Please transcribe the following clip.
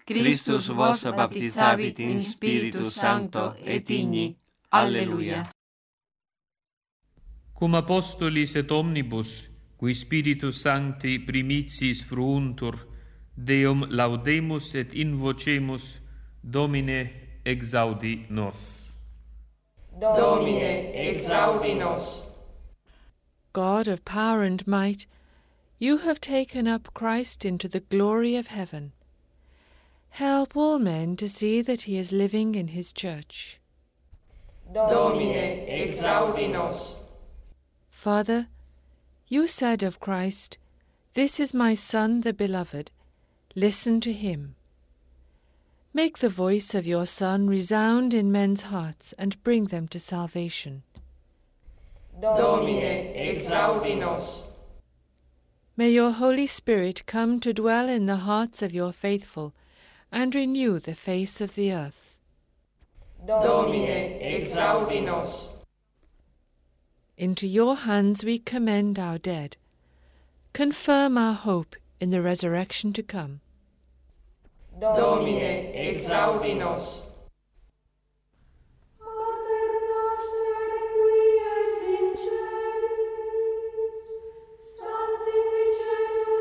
Christus vos baptizavit in Spiritus Sancto et igni. Alleluia. Cum apostolis et omnibus, qui Spiritus Sancti primitiis fruuntur, Deum laudemus et invocemus, Domine exaudi nos. Domine exaudi nos. God of power and might, you have taken up Christ into the glory of heaven. Help all men to see that he is living in his church. Domine exaudi nos. Father, you said of Christ, "This is my Son, the Beloved. Listen to him." Make the voice of your Son resound in men's hearts and bring them to salvation. Domine exaudi nos. May your Holy Spirit come to dwell in the hearts of your faithful and renew the face of the earth. Domine exaudi nos. Into your hands we commend our dead. Confirm our hope in the resurrection to come. Domine exaudi nos.